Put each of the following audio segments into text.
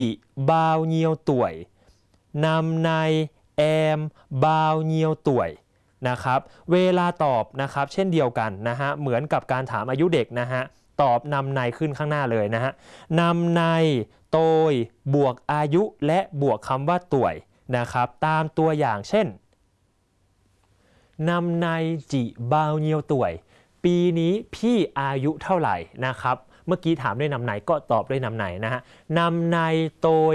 bao nhiêu tuổi năm nay em bao nhiêu tuổiนะครับเวลาตอบนะครับเช่นเดียวกันนะฮะเหมือนกับการถามอายุเด็กนะฮะตอบนำในขึ้นข้างหน้าเลยนะฮะนำในโตยบวกอายุและบวกคำว่าต่วยนะครับตามตัวอย่างเช่นนำในจิบาวเนียวต่วยปีนี้พี่อายุเท่าไหร่นะครับเมื่อกี้ถามด้วยนำในก็ตอบด้วยนำในนะฮะนำในโตย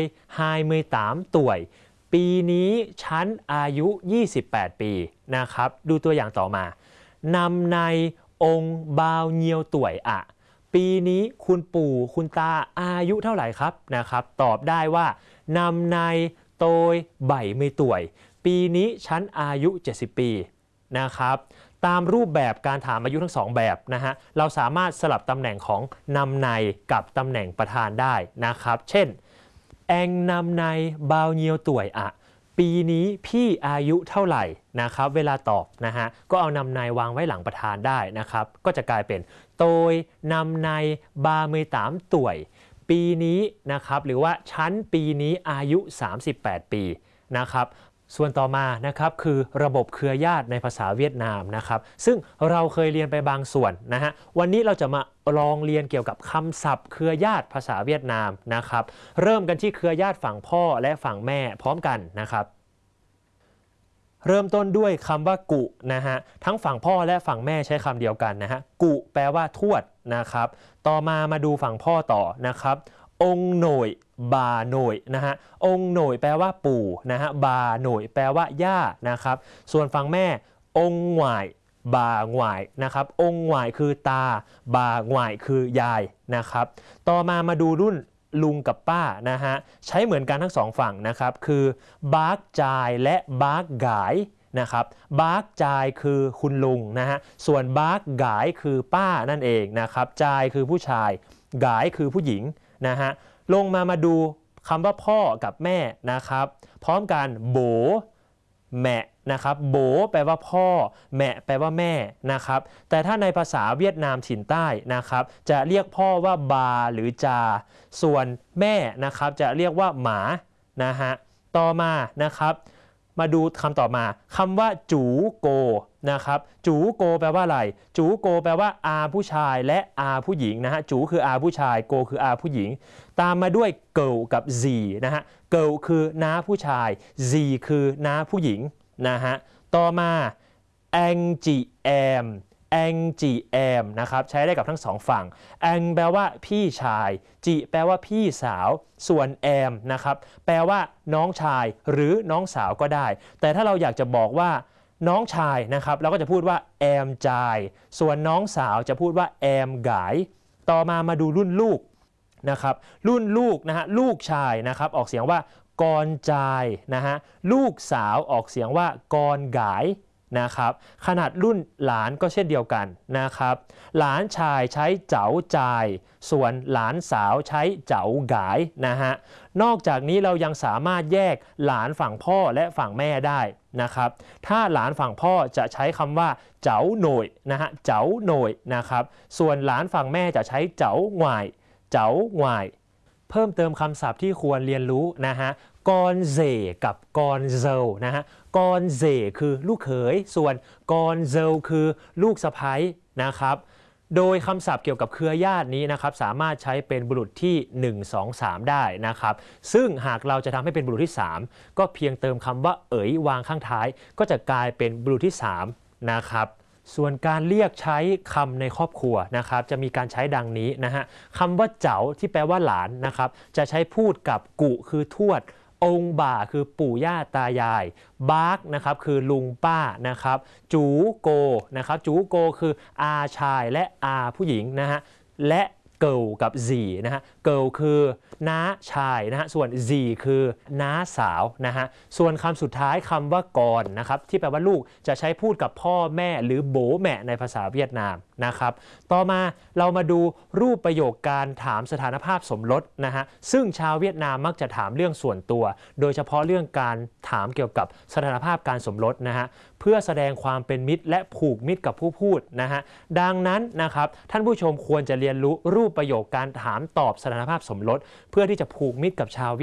23ต่วยปีนี้ฉันอายุ28ปีนะครับดูตัวอย่างต่อมานำในองค์บาวเนียวต่วยอะปีนี้คุณปู่คุณตาอายุเท่าไหร่ครับนะครับตอบได้ว่านำในโตยใบไม่ต่วยปีนี้ฉันอายุ70ปีนะครับตามรูปแบบการถามอายุทั้งสองแบบนะฮะเราสามารถสลับตำแหน่งของนำในกับตำแหน่งประธานได้นะครับเช่นแองนำในบาวเนียวต่วยอะปีนี้พี่อายุเท่าไหร่นะครับเวลาตอบนะฮะก็เอานำในวางไว้หลังประธานได้นะครับก็จะกลายเป็นโตยนำในบาเมตามต่วยปีนี้นะครับหรือว่าชั้นปีนี้อายุ38ปีนะครับส่วนต่อมานะครับคือระบบเครือญาติในภาษาเวียดนามนะครับซึ่งเราเคยเรียนไปบางส่วนนะฮะวันนี้เราจะมาลองเรียนเกี่ยวกับคำศัพท์เครือญาติภาษาเวียดนามนะครับเริ่มกันที่เครือญาติฝั่งพ่อและฝั่งแม่พร้อมกันนะครับเริ่มต้นด้วยคำว่ากุนะฮะทั้งฝั่งพ่อและฝั่งแม่ใช้คำเดียวกันนะฮะกุแปลว่าทวดนะครับต่อมาดูฝั่งพ่อต่อนะครับองค์หน่ยบาหน่ยนะฮะองค์หน่ยแปลว่าปู่นะฮะบาหน่ยแปลว่าย่านะครับส่วนฝั่งแม่องค์หวายบาหวายนะครับองค์หวายคือตาบาหวายคือยายนะครับต่อมาดูรุ่นลุงกับป้านะฮะใช้เหมือนกันทั้งสองฝั่งนะครับคือบาร์กจายและบาร์กกายนะครับบาร์กจายคือคุณลุงนะฮะส่วนบาร์กกายคือป้านั่นเองนะครับจายคือผู้ชายกายคือผู้หญิงนะฮะลงมาดูคำว่าพ่อกับแม่นะครับพร้อมกันโบแม่นะครับโบแปลว่าพ่อแม่แปลว่าแม่นะครับแต่ถ้าในภาษาเวียดนามถิ่นใต้นะครับจะเรียกพ่อว่าบาหรือจาส่วนแม่นะครับจะเรียกว่าหมานะฮะต่อมานะครับมาดูคำต่อมาคำว่าจูโกนะครับจูโกแปลว่าอะไรจูโกแปลว่าอาผู้ชายและอาผู้หญิงนะฮะจูคืออาผู้ชายโกคืออาผู้หญิงตามมาด้วยเกิลกับซีนะฮะเกิลคือน้าผู้ชายซีคือน้าผู้หญิงนะฮะต่อมาแองจีแอมแองจีแอมนะครับใช้ได้กับทั้งสองฝั่งแองแปลว่าพี่ชายจีแปลว่าพี่สาวส่วนแอมนะครับแปลว่าน้องชายหรือน้องสาวก็ได้แต่ถ้าเราอยากจะบอกว่าน้องชายนะครับเราก็จะพูดว่าแอมจายส่วนน้องสาวจะพูดว่าแอมกายต่อมาดูรุ่นลูกนะครับรุ่นลูกนะฮะลูกชายนะครับออกเสียงว่ากรจายนะฮะลูกสาวออกเสียงว่ากรกายนะครับขนาดรุ่นหลานก็เช่นเดียวกันนะครับหลานชายใช้เจ๋าจายส่วนหลานสาวใช้เจ๋ากายนะฮะนอกจากนี้เรายังสามารถแยกหลานฝั่งพ่อและฝั่งแม่ได้นะครับถ้าหลานฝั่งพ่อจะใช้คำว่าเจ๋าหน่ยนะฮะเจ๋าหน่ยนะครับส่วนหลานฝั่งแม่จะใช้เจ๋าหวายเจ๋าหวายเพิ่มเติมคำศัพท์ที่ควรเรียนรู้นะฮะกอนเซกับกอนเซลนะฮะกอนเซคือลูกเขยส่วนกอนเซลคือลูกสะใภ้นะครับโดยคำศัพท์เกี่ยวกับเครือญาตินี้นะครับสามารถใช้เป็นบุรุษที่1 2 3ได้นะครับซึ่งหากเราจะทำให้เป็นบุรุษที่3ก็เพียงเติมคำว่าเอ๋ยวางข้างท้ายก็จะกลายเป็นบุรุษที่3นะครับส่วนการเรียกใช้คำในครอบครัวนะครับจะมีการใช้ดังนี้นะฮะคำว่าเจ๋าที่แปลว่าหลานนะครับจะใช้พูดกับกุคือทวดองค์บ่าคือปู่ย่าตายายบาร์กนะครับคือลุงป้านะครับจูโกนะครับจูโกคืออาชายและอาผู้หญิงนะฮะและเกิลกับซีนะฮะเกิลคือน้าชายนะฮะส่วนซีคือน้าสาวนะฮะส่วนคำสุดท้ายคำว่ากรนะครับที่แปลว่าลูกจะใช้พูดกับพ่อแม่หรือโบแม่ในภาษาเวียดนามนะครับต่อมาเรามาดูรูปประโยคการถามสถานภาพสมรสนะฮะซึ่งชาวเวียดนามมักจะถามเรื่องส่วนตัวโดยเฉพาะเรื่องการถามเกี่ยวกับสถานภาพการสมรสนะฮะเพื่อแสดงความเป็นมิตรและผูกมิตรกับผู้พูดนะฮะดังนั้นนะครับท่านผู้ชมควรจะเรียนรู้รูปประโยคการถามตอบสถานภาพสมรสเพื่อที่จะผูกมิตรกับชาว